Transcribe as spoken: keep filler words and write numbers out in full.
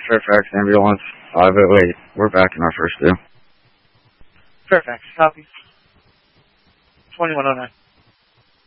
Fairfax Ambulance, five oh eight. We're back in our first due. Fairfax, copy. twenty-one oh nine.